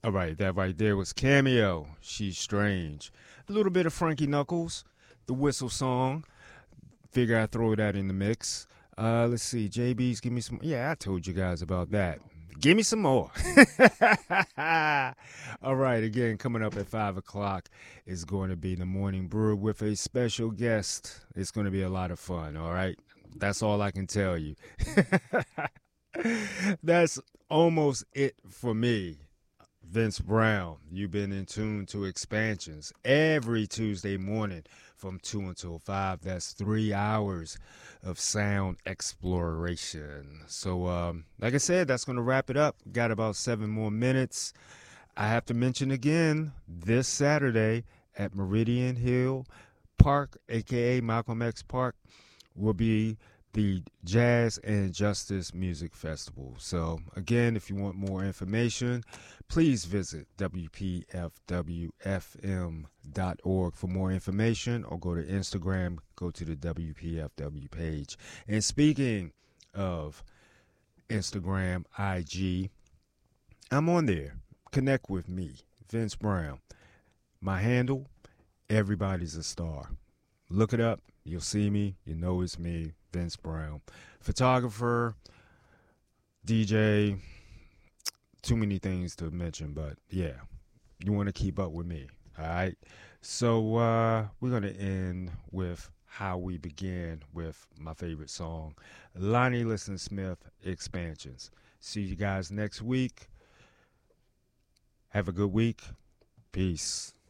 All right, that right there was Cameo. She's strange. A little bit of Frankie Knuckles, the whistle song. Figure I'd throw that in the mix. Let's see. JB's give me some. Yeah, I told you guys about that. Give me some more. All right, again, coming up at 5 o'clock is going to be the Morning Brew with a special guest. It's going to be a lot of fun, all right? That's all I can tell you. That's almost it for me. Vince Brown, you've been in tune to Expansions every Tuesday morning from 2 until 5. That's 3 hours of sound exploration. So, like I said, that's going to wrap it up. Got about 7 more minutes. I have to mention again this Saturday at Meridian Hill Park, aka Malcolm X Park, will be the Jazz and Justice Music Festival. So, again, if you want more information, please visit WPFWFM.org for more information, or go to Instagram, go to the WPFW page. And speaking of Instagram, IG, I'm on there. Connect with me, Vince Brown. My handle, Everybody's a Star. Look it up. You'll see me. You know it's me, Vince Brown. Photographer, DJ, too many things to mention, but yeah, you want to keep up with me. All right. So we're going to end with how we began with my favorite song, Lonnie Liston Smith, Expansions. See you guys next week. Have a good week. Peace.